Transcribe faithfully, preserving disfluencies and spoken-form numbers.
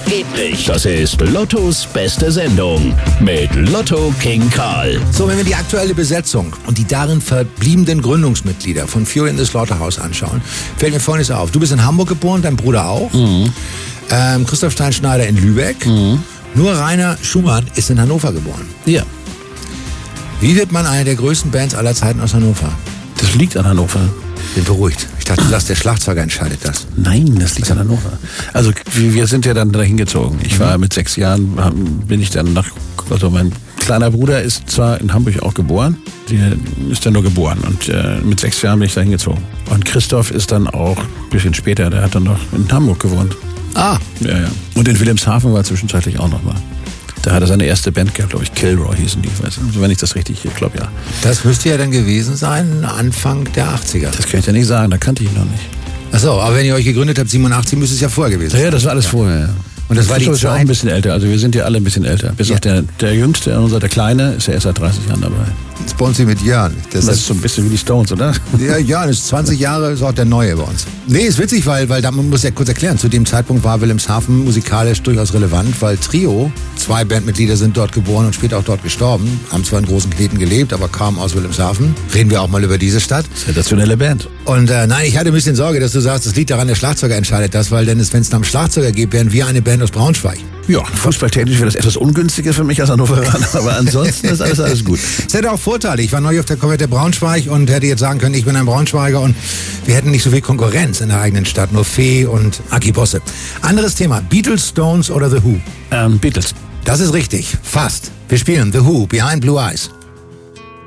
geht nicht. Das ist Lottos beste Sendung mit Lotto King Karl. So, wenn wir die aktuelle Besetzung und die darin verbliebenen Gründungsmitglieder von Fury in the Slaughterhouse anschauen, fällt mir Folgendes auf. Du bist in Hamburg geboren, dein Bruder auch. Mhm. Ähm, Christoph Steinschneider in Lübeck. Mhm. Nur Rainer Schumann ist in Hannover geboren. Ja. Wie wird man eine der größten Bands aller Zeiten aus Hannover? Das liegt an Hannover. Bin beruhigt. Ich dachte, du sagst, der Schlagzeuger entscheidet das. Nein, das liegt an Hannover. Also wir sind ja dann dahin gezogen. Ich war mit sechs Jahren, bin ich dann nach, also mein kleiner Bruder ist zwar in Hamburg auch geboren, der ist dann nur geboren und äh, mit sechs Jahren bin ich dahin gezogen. Und Christoph ist dann auch ein bisschen später, der hat dann noch in Hamburg gewohnt. Ah. Ja, ja. Und in Wilhelmshaven war zwischenzeitlich auch noch mal. Da hat er seine erste Band gehabt, glaube ich, Kilroy hießen die, weiß ich, wenn ich das richtig, ich glaube ja. Das müsste ja dann gewesen sein, Anfang der achtziger. Das kann ich ja nicht sagen, da kannte ich ihn noch nicht. Ach so, aber wenn ihr euch gegründet habt, siebenundachtzig, müsste es ja vorher gewesen sein. Ja, das war alles ja. vorher, ja. Und das war die Zeit... auch ein bisschen älter, also wir sind ja alle ein bisschen älter. Bis ja. auf der, der Jüngste, unser der Kleine, ist ja erst seit dreißig Jahren dabei. Das ist bei uns hier mit Jörn. Das, das ist so ein bisschen wie die Stones, oder? Ja, Jörn ist zwanzig Jahre, ist auch der Neue bei uns. Nee, ist witzig, weil, weil da, man muss ja kurz erklären, zu dem Zeitpunkt war Wilhelmshaven musikalisch durchaus relevant, weil Trio, zwei Bandmitglieder sind dort geboren und später auch dort gestorben, haben zwar in großen Kneten gelebt, aber kamen aus Wilhelmshaven. Reden wir auch mal über diese Stadt. Sensationelle Band. Und äh, nein, ich hatte ein bisschen Sorge, dass du sagst, das liegt daran, der Schlagzeuger entscheidet das, weil denn es, wenn es nach dem Schlagzeuger geht, wären wir eine Band aus Braunschweig. Ja, fußballtechnisch wäre das etwas ungünstiger für mich als Hannoveraner, aber ansonsten ist alles, alles gut. Es hätte auch Vorteile. Ich war neu auf der Konverte Braunschweig und hätte jetzt sagen können, ich bin ein Braunschweiger und wir hätten nicht so viel Konkurrenz in der eigenen Stadt, nur Fee und Aki Bosse. Anderes Thema, Beatles, Stones oder The Who? Ähm, Beatles. Das ist richtig, fast. Wir spielen The Who, Behind Blue Eyes.